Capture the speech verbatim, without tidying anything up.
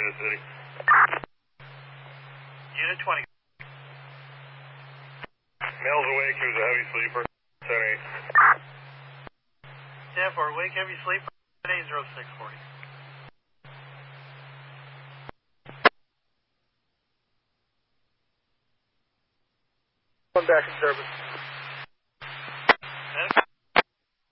Kansas City. Unit twenty. Mail's awake, he was a heavy sleeper. ten eight. ten four, wake heavy sleeper, ten eight zero six forty. One back in service.